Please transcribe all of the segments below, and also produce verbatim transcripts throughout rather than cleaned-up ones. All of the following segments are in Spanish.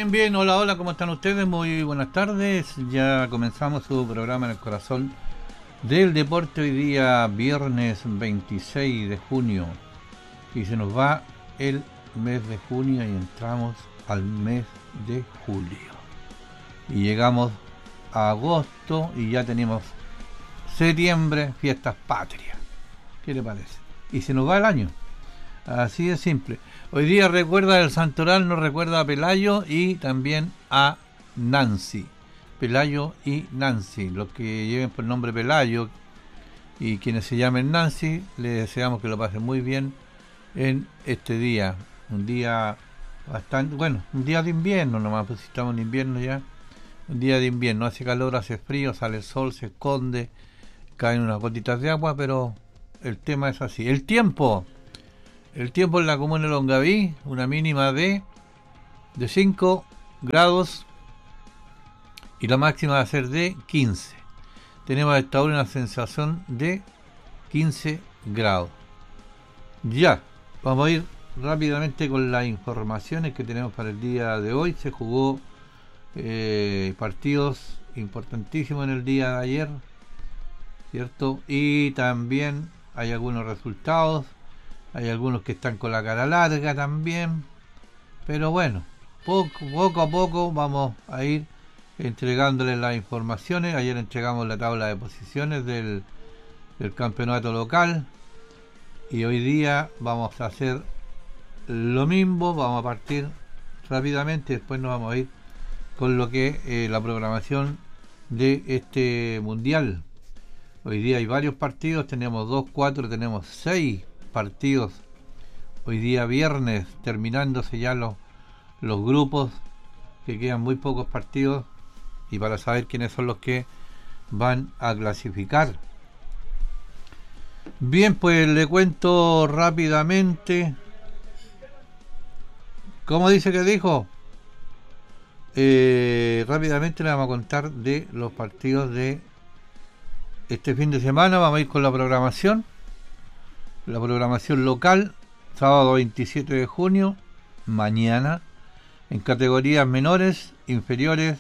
Bien, bien, hola, hola, ¿cómo están ustedes? Muy buenas tardes. Ya comenzamos su programa en el corazón del deporte hoy día, viernes veintiséis de junio. Y se nos va el mes de junio y entramos al mes de julio. Y llegamos a agosto y ya tenemos septiembre, fiestas patrias. ¿Qué le parece? Y se nos va el año. Así de simple. Hoy día recuerda el santoral, nos recuerda a Pelayo y también a Nancy. Pelayo y Nancy, los que lleven por nombre Pelayo y quienes se llamen Nancy, les deseamos que lo pasen muy bien en este día. Un día bastante, bueno, un día de invierno nomás, pues si estamos en invierno ya. Un día de invierno, hace calor, hace frío, sale el sol, se esconde, caen unas gotitas de agua, pero el tema es así. El tiempo. El tiempo en la comuna de Longaví, una mínima de, de cinco grados y la máxima va a ser de quince. Tenemos a esta hora una sensación de quince grados. Ya, vamos a ir rápidamente con las informaciones que tenemos para el día de hoy. Se jugó eh, partidos importantísimos en el día de ayer, ¿cierto? Y también hay algunos resultados. Hay algunos que están con la cara larga también. Pero bueno, poco, poco a poco vamos a ir entregándoles las informaciones. Ayer entregamos la tabla de posiciones del, del campeonato local. Y hoy día vamos a hacer lo mismo. Vamos a partir rápidamente. Después nos vamos a ir con lo que es eh, la programación de este mundial. Hoy día hay varios partidos. Tenemos dos, cuatro, tenemos seis partidos hoy día viernes, terminándose ya los, los grupos, que quedan muy pocos partidos y para saber quiénes son los que van a clasificar. Bien, pues le cuento rápidamente. ¿Cómo dice que dijo? Eh, rápidamente le vamos a contar de los partidos de este fin de semana. Vamos a ir con la programación. La programación local, sábado veintisiete de junio, mañana, en categorías menores, inferiores,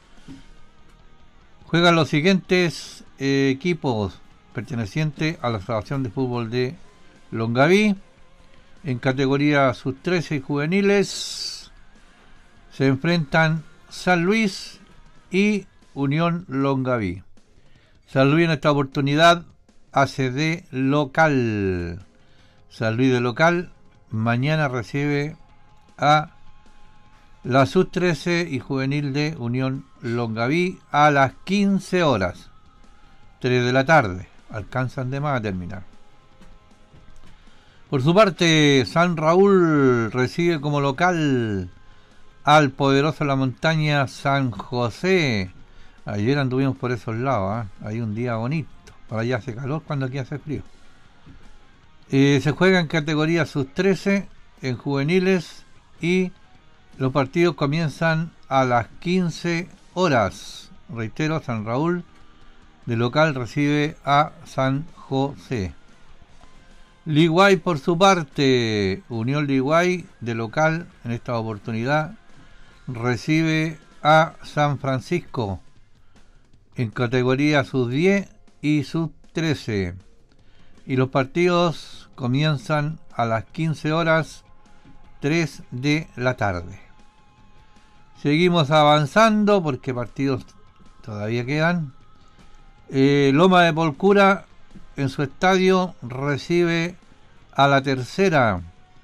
juegan los siguientes eh, equipos pertenecientes a la Asociación de Fútbol de Longaví. En categoría sub trece y juveniles se enfrentan San Luis y Unión Longaví. San Luis en esta oportunidad hace de local. San Luis de local. Mañana recibe a la sub trece y juvenil de Unión Longaví a las quince horas. tres de la tarde. Alcanzan de más a terminar. Por su parte, San Raúl recibe como local al poderoso de la montaña San José. Ayer anduvimos por esos lados, ¿eh? Hay un día bonito. Para allá hace calor cuando aquí hace frío. Eh, se juega en categoría sub trece, en juveniles, y los partidos comienzan a las quince horas. Reitero, San Raúl de local recibe a San José. Liguay por su parte, Unión Liguay de local en esta oportunidad recibe a San Francisco en categoría sub diez y sub trece, y los partidos comienzan a las quince horas, tres de la tarde. Seguimos avanzando porque partidos todavía quedan. eh, Loma de Polcura en su estadio recibe a la tercera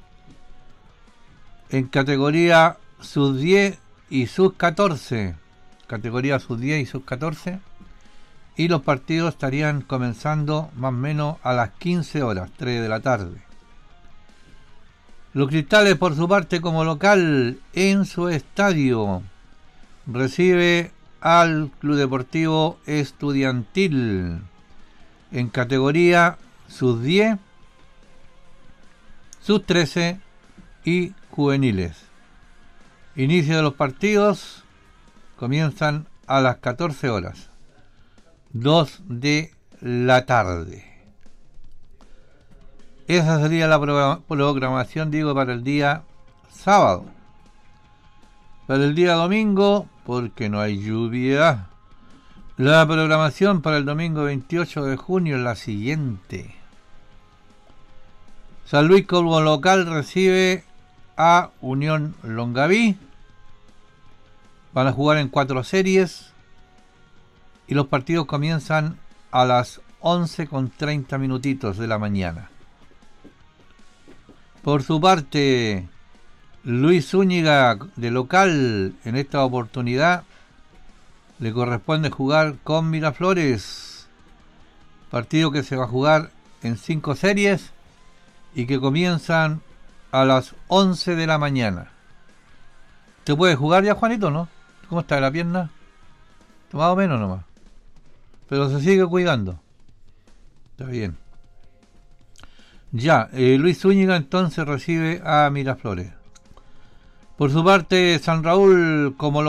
en categoría sub diez y sub catorce, categoría sub diez y sub catorce, y los partidos estarían comenzando más o menos a las quince horas, tres de la tarde. Los Cristales, por su parte, como local en su estadio, recibe al Club Deportivo Estudiantil en categoría sub diez, sub trece y juveniles. Inicio de los partidos comienzan a las catorce horas. dos de la tarde. Esa sería la programación, digo, para el día sábado. Para el día domingo, porque no hay lluvia, la programación para el domingo veintiocho de junio es la siguiente. San Luis como local recibe a Unión Longaví. Van a jugar en cuatro series y los partidos comienzan a las once con treinta minutitos de la mañana. Por su parte, Luis Zúñiga de local en esta oportunidad le corresponde jugar con Miraflores, partido que se va a jugar en cinco series y que comienzan a las once de la mañana. ¿Te puedes jugar ya, Juanito, no? ¿Cómo está la pierna? Más o menos nomás, pero se sigue cuidando. Está bien. Ya, eh, Luis Zúñiga entonces recibe a Miraflores. Por su parte, San Raúl como